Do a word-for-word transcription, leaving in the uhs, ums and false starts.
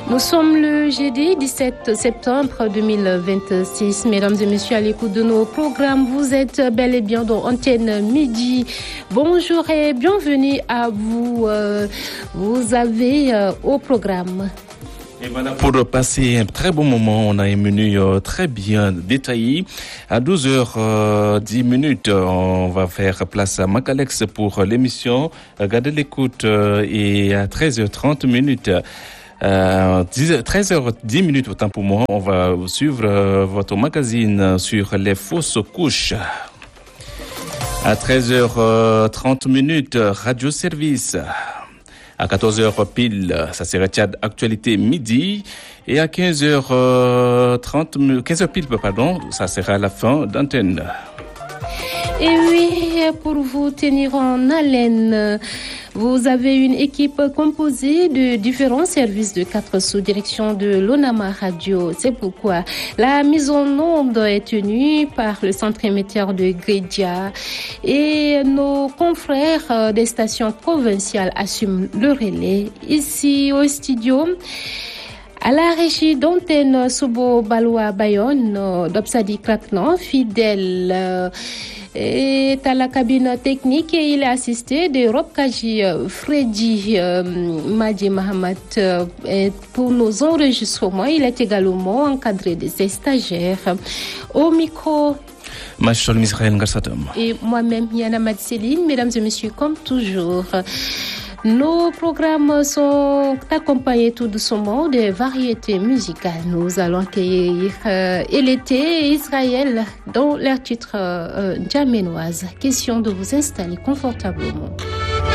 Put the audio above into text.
Nous sommes le jeudi dix-sept septembre deux mille vingt-six. Mesdames et messieurs, à l'écoute de nos programmes, vous êtes bel et bien dans Antenne Midi. Bonjour et bienvenue à vous. Euh, vous avez euh, au programme. Et voilà, pour passer un très bon moment, on a un menu euh, très bien détaillé. À douze heures dix minutes, on va faire place à Macalex pour l'émission. Gardez l'écoute euh, et à treize heures trente minutes. Euh, treize heures dix minutes, autant pour moi, on va suivre euh, votre magazine sur les fausses couches. À treize heures trente minutes, Radio Service. À quatorze heures pile, ça sera Tchad Actualité Midi. Et à quinze heures trente, quinze heures pile, pardon, ça sera la fin d'antenne. Et oui, pour vous tenir en haleine, vous avez une équipe composée de différents services de quatre sous-directions de l'ONAMA Radio. C'est pourquoi la mise en onde est tenue par le centre émetteur de Grédia et nos confrères des stations provinciales assument le relais. Ici au studio, à la régie d'antenne Soubo Baloua Bayonne, Dopsadi Kraknan, fidèle, est à la cabine technique et il est assisté de Rob Kaji, Freddy, euh, Madi Mahamat euh, pour nos enregistrements. Il est également encadré de ses stagiaires. Au micro, Machol Misraël Ngarsatom. Et moi-même, Yana Madseline. Mesdames et messieurs, comme toujours, nos programmes sont accompagnés tout doucement de variétés musicales. Nous allons accueillir euh, et l'été et Israël dans leur titre euh, djamenoise. Question de vous installer confortablement.